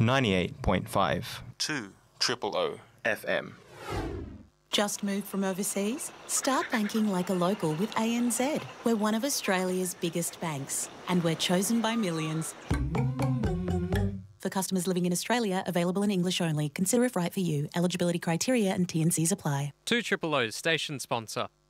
98.5. 2 FM. Just moved from overseas? Start banking like a local with ANZ. We're one of Australia's biggest banks, and we're chosen by millions. For customers living in Australia, available in English only. Consider if right for you. Eligibility criteria and T&Cs apply. 2 O's station sponsor.